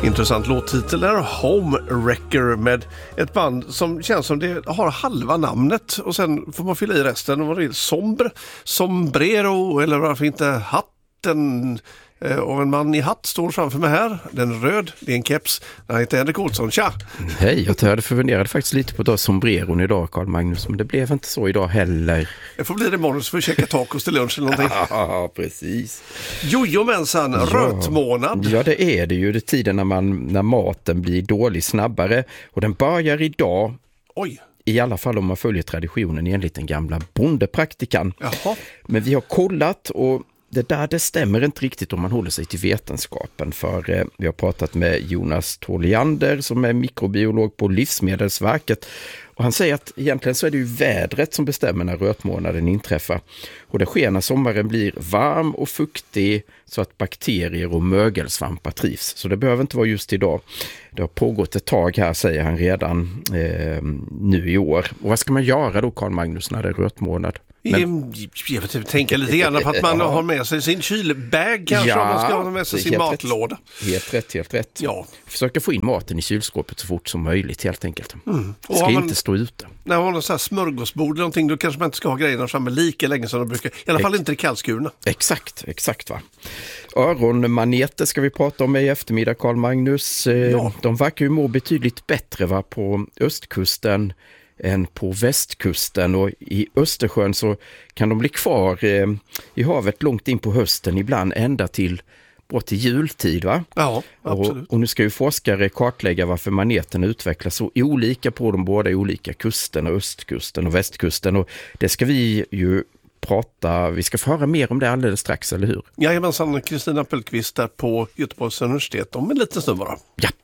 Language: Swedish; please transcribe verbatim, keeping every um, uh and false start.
Intressant låttitel är Home Wrecker med ett band som känns som det har halva namnet och sen får man fylla i resten. Vad det är, Sombre, Sombrero eller varför inte Hatten. Och en man i hatt står framför mig här. Den är röd, det är en keps. Han heter Henrik Olsson, tja! Hej, jag hade funderat faktiskt lite på då sombreron idag, Carl Magnus, men det blev inte så idag heller. Det får bli det imorgon så får vi käka tacos till lunch eller någonting. Ja, precis. Jojomensan, ja. Rötmånad. Ja, det är det ju. Det är tiden när, man, när maten blir dålig snabbare. Och den börjar idag. Oj. I alla fall om man följer traditionen enligt den gamla bondepraktikan. Jaha. Men vi har kollat och det där det stämmer inte riktigt om man håller sig till vetenskapen, för eh, vi har pratat med Jonas Toliander som är mikrobiolog på Livsmedelsverket och han säger att egentligen så är det ju vädret som bestämmer när rötmånaden inträffar och det sker när sommaren blir varm och fuktig så att bakterier och mögelsvampar trivs, så det behöver inte vara just idag. Det har pågått ett tag här, säger han, redan eh, nu i år. Och vad ska man göra då, Carl Magnus, när det är rötmånad? Men... Jag vet, tänka lite grann på att man ja. har med sig sin kylbag kanske, ja, om man ska ha med sig sin matlåda. Rätt. Helt rätt, helt rätt. Ja. Försöka få in maten i kylskåpet så fort som möjligt, helt enkelt. Mm. Och ska man, inte stå ute. När man har så här smörgåsbord eller någonting, då kanske man inte ska ha grejerna framme lika länge som de brukar. I alla fall Ex- inte i kallskurna. Exakt, exakt va. Öronmaneter ska vi prata om i eftermiddag, Carl Magnus. Ja. De verkar ju må betydligt bättre va, på östkusten än på västkusten, och i Östersjön så kan de bli kvar eh, i havet långt in på hösten, ibland ända till bort till jultid va? Ja, absolut. Och, och nu ska ju forskare kartlägga varför maneten utvecklas så olika på de båda olika kusterna, östkusten och västkusten, och det ska vi ju prata, vi ska få höra mer om det alldeles strax, eller hur? Jajamensan, Kristina Pellqvist där på Göteborgs universitet om en liten stund bara. Ja.